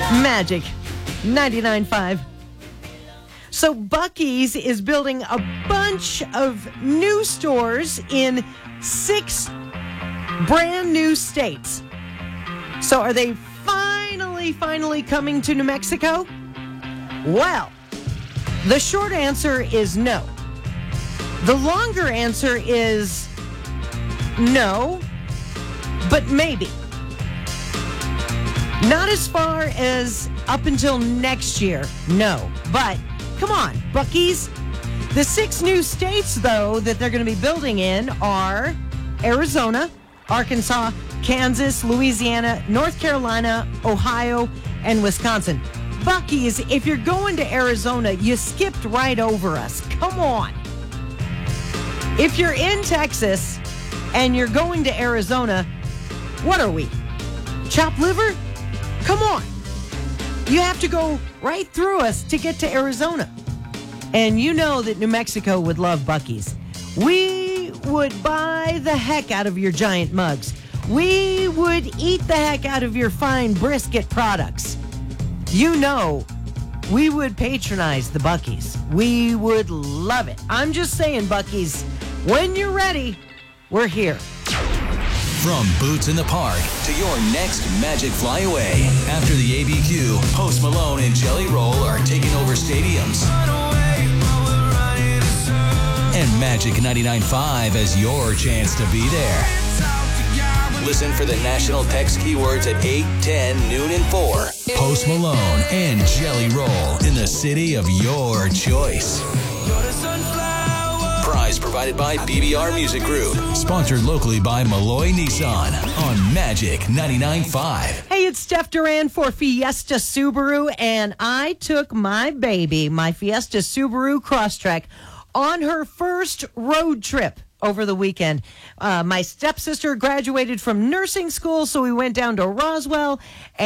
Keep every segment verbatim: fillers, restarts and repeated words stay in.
Magic ninety-nine point five. So Buc-ee's is building a bunch of new stores in six brand new states. So are they finally, finally coming to New Mexico? Well, the short answer is no. The longer answer is no, but maybe. Not as far as up until next year, no. But come on, Buc-ee's. The six new states, though, that they're going to be building in are Arizona, Arkansas, Kansas, Louisiana, North Carolina, Ohio, and Wisconsin. Buc-ee's, if you're going to Arizona, you skipped right over us. Come on. If you're in Texas and you're going to Arizona, what are we? Chopped liver? Come on. You have to go right through us to get to Arizona. And you know that New Mexico would love Buc-ee's. We would buy the heck out of your giant mugs. We would eat the heck out of your fine brisket products. You know, we would patronize the Buc-ee's. We would love it. I'm just saying, Buc-ee's, when you're ready, we're here. From Boots in the Park to your next Magic Flyaway. After the A B Q, Post Malone and Jelly Roll are taking over stadiums. And Magic ninety-nine point five has your chance to be there. Listen for the national text keywords at eight, ten, noon, and four. Post Malone and Jelly Roll in the city of your choice. Prize provided by B B R Music Group. Sponsored locally by Malloy Nissan on Magic ninety-nine point five. Hey, it's Steph Duran for Fiesta Subaru, and I took my baby, my Fiesta Subaru Crosstrek, on her first road trip over the weekend. Uh, my stepsister graduated from nursing school, so we went down to Roswell,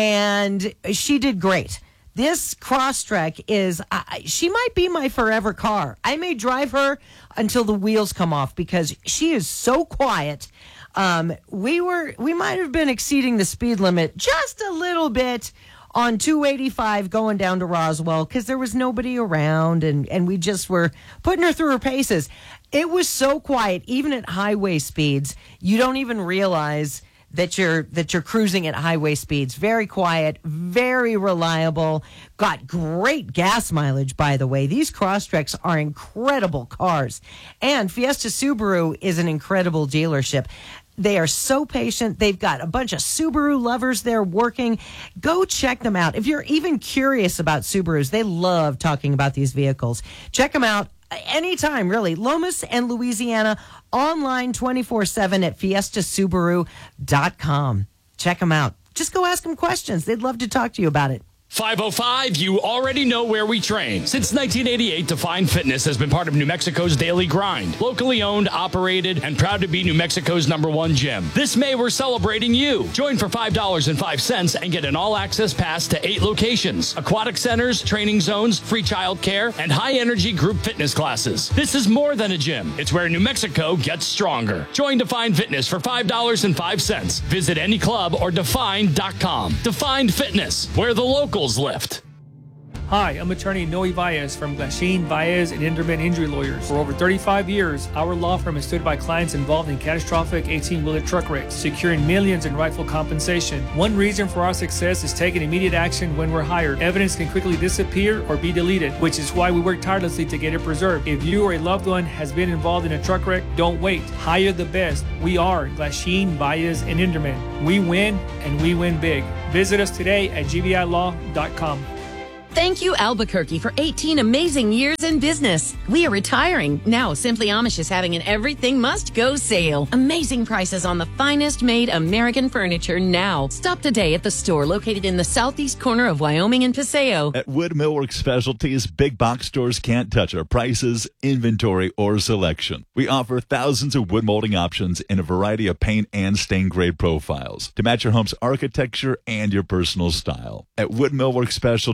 and she did great. This Crosstrek is, uh, she might be my forever car. I may drive her until the wheels come off because she is so quiet. Um, we were, we might have been exceeding the speed limit just a little bit on two eighty-five going down to Roswell because there was nobody around, and, and we just were putting her through her paces. It was so quiet, even at highway speeds, you don't even realize that you're that you're cruising at highway speeds. Very quiet, very reliable, got great gas mileage, by the way. These Crosstreks are incredible cars. And Fiesta Subaru is an incredible dealership. They are so patient. They've got a bunch of Subaru lovers there working. Go check them out. If you're even curious about Subarus, they love talking about these vehicles. Check them out anytime, really. Lomas and Louisiana, online twenty-four seven at fiesta subaru dot com. Check them out. Just go ask them questions. They'd love to talk to you about it. five oh five, you already know where we train. Since nineteen eighty-eight, Define Fitness has been part of New Mexico's daily grind. Locally owned, operated, and proud to be New Mexico's number one gym. This May, we're celebrating you. Join for five dollars and five cents and get an all-access pass to eight locations. Aquatic centers, training zones, free childcare, and high-energy group fitness classes. This is more than a gym. It's where New Mexico gets stronger. Join Define Fitness for five dollars and five cents. Visit any club or define dot com. Define Fitness, where the locals lift. Hi, I'm attorney Noe Baez from Glasheen, Baez, and Inderman Injury Lawyers. For over thirty-five years, our law firm has stood by clients involved in catastrophic eighteen-wheeler truck wrecks, securing millions in rightful compensation. One reason for our success is taking immediate action when we're hired. Evidence can quickly disappear or be deleted, which is why we work tirelessly to get it preserved. If you or a loved one has been involved in a truck wreck, don't wait. Hire the best. We are Glasheen, Baez, and Inderman. We win, and we win big. Visit us today at g v i law dot com. Thank you, Albuquerque, for eighteen amazing years in business. We are retiring. Now, Simply Amish is having an everything must go sale. Amazing prices on the finest made American furniture now. Stop today at the store located in the southeast corner of Wyoming and Paseo. At Wood Millwork Specialties, big box stores can't touch our prices, inventory, or selection. We offer thousands of wood molding options in a variety of paint and stain grade profiles to match your home's architecture and your personal style. At Wood Millwork Specialties,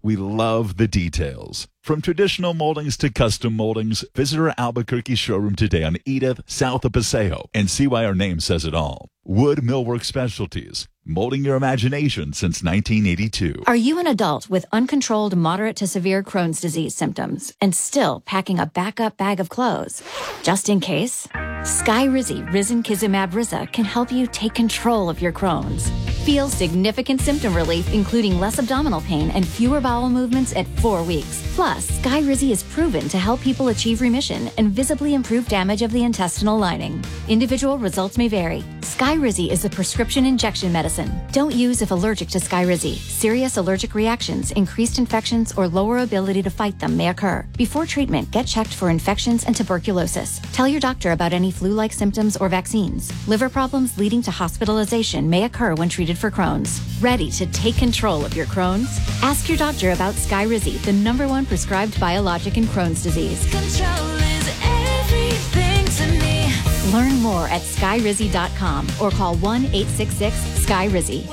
we love the details. From traditional moldings to custom moldings, visit our Albuquerque showroom today on Edith, south of Paseo, and see why our name says it all. Wood Millwork Specialties, molding your imagination since nineteen eighty-two. Are you an adult with uncontrolled moderate to severe Crohn's disease symptoms and still packing a backup bag of clothes? Just in case, Skyrizi Risankizumab Riza can help you take control of your Crohn's. Feel significant symptom relief, including less abdominal pain and fewer bowel movements at four weeks. Plus, Skyrizi is proven to help people achieve remission and visibly improve damage of the intestinal lining. Individual results may vary. Skyrizi is a prescription injection medicine. Don't use if allergic to Skyrizi. Serious allergic reactions, increased infections, or lower ability to fight them may occur. Before treatment, get checked for infections and tuberculosis. Tell your doctor about any flu-like symptoms or vaccines. Liver problems leading to hospitalization may occur when treated for Crohn's. Ready to take control of your Crohn's? Ask your doctor about Skyrizi, the number one prescribed biologic in Crohn's disease. Control is everything to me. Learn more at skyrizi dot com or call one eight six six sky rizi.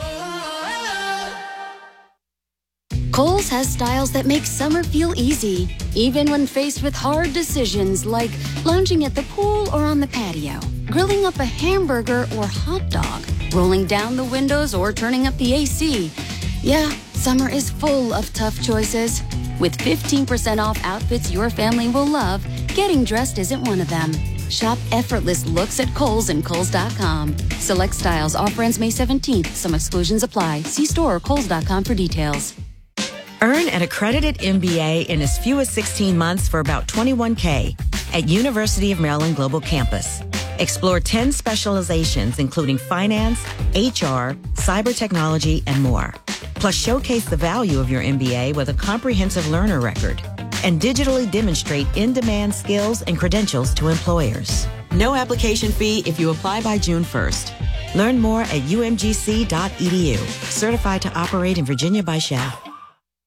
Kohl's has styles that make summer feel easy, even when faced with hard decisions like lounging at the pool or on the patio, grilling up a hamburger or hot dog, rolling down the windows or turning up the A C. Yeah, summer is full of tough choices. With fifteen percent off outfits your family will love, getting dressed isn't one of them. Shop effortless looks at Kohl's and Kohl's dot com. Select styles. Offer ends May seventeenth. Some exclusions apply. See store or Kohl's dot com for details. Earn an accredited M B A in as few as sixteen months for about twenty-one K at University of Maryland Global Campus. Explore ten specializations, including finance, H R, cyber technology, and more. Plus, showcase the value of your M B A with a comprehensive learner record and digitally demonstrate in-demand skills and credentials to employers. No application fee if you apply by June first. Learn more at U M G C dot E D U. Certified to operate in Virginia by S H A F.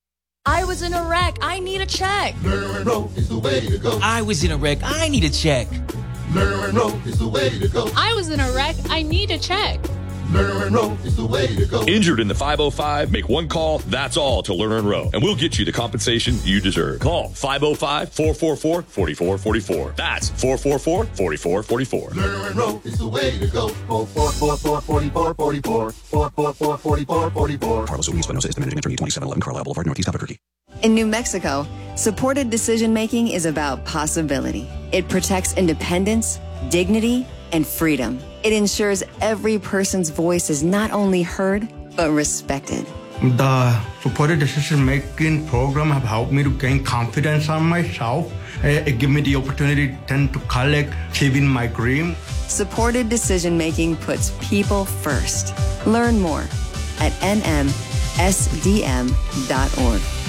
I was in a wreck. I need a check. Learn is the way to go. I was in a wreck. I need a check. Learn is the way to go. I was in a wreck. I need a check. Learn is the way to go. Injured in the five oh five? Make one call, that's all, to Learn Row, and we'll get you the compensation you deserve. Call five oh five, four four four, four four four four. That's four four four, four four four four. Learn is the way to go. four four four, four four four, four four. four four four, four four four four. Carlos Espinosa is the managing attorney, twenty-seven eleven Carlisle Boulevard, Northeast Albuquerque. In New Mexico, supported decision-making is about possibility. It protects independence, dignity, and freedom. It ensures every person's voice is not only heard, but respected. The supported decision-making program have helped me to gain confidence on myself. It gave me the opportunity then to collect, achieving my dream. Supported decision-making puts people first. Learn more at N M S D M dot org.